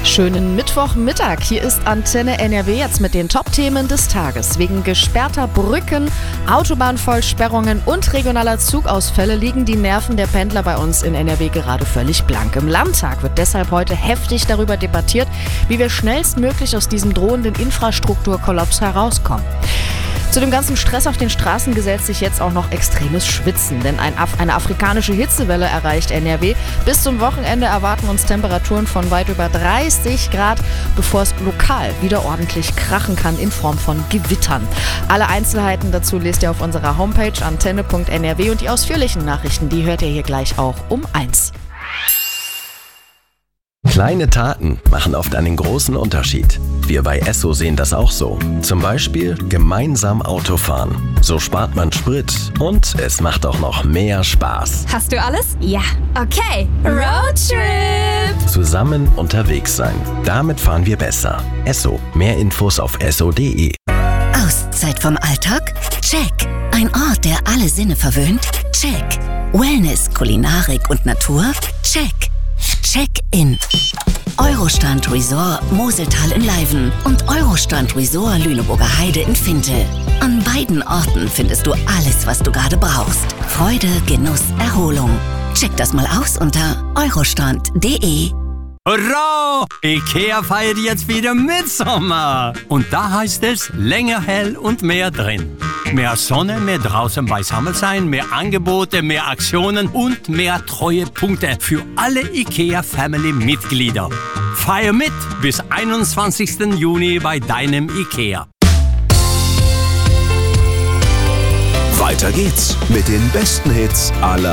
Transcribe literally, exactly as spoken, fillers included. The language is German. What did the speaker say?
Schönen Mittwochmittag. Hier ist Antenne N R W jetzt mit den Top-Themen des Tages. Wegen gesperrter Brücken, Autobahnvollsperrungen und regionaler Zugausfälle liegen die Nerven der Pendler bei uns in N R W gerade völlig blank. Im Landtag wird deshalb heute heftig darüber debattiert, wie wir schnellstmöglich aus diesem drohenden Infrastrukturkollaps herauskommen. Zu dem ganzen Stress auf den Straßen gesellt sich jetzt auch noch extremes Schwitzen, denn ein Af- eine afrikanische Hitzewelle erreicht N R W. Bis zum Wochenende erwarten uns Temperaturen von weit über dreißig Grad, bevor es lokal wieder ordentlich krachen kann in Form von Gewittern. Alle Einzelheiten dazu lest ihr auf unserer Homepage antenne punkt n r w und die ausführlichen Nachrichten, die hört ihr hier gleich auch um eins. Kleine Taten machen oft einen großen Unterschied. Wir bei Esso sehen das auch so. Zum Beispiel gemeinsam Autofahren. So spart man Sprit und es macht auch noch mehr Spaß. Hast du alles? Ja. Okay. Roadtrip! Zusammen unterwegs sein. Damit fahren wir besser. Esso. Mehr Infos auf esso punkt de. Auszeit vom Alltag? Check. Ein Ort, der alle Sinne verwöhnt? Check. Wellness, Kulinarik und Natur? Check. Check-in. Eurostrand Resort Moseltal in Leiven und Eurostrand Resort Lüneburger Heide in Fintel. An beiden Orten findest du alles, was du gerade brauchst. Freude, Genuss, Erholung. Check das mal aus unter eurostrand punkt de. Hurra! IKEA feiert jetzt wieder Mitsommer. Und da heißt es länger hell und mehr drin. Mehr Sonne, mehr draußen beisammen sein, mehr Angebote, mehr Aktionen und mehr Treuepunkte für alle IKEA-Family-Mitglieder. Feier mit bis einundzwanzigsten Juni bei deinem IKEA. Weiter geht's mit den besten Hits aller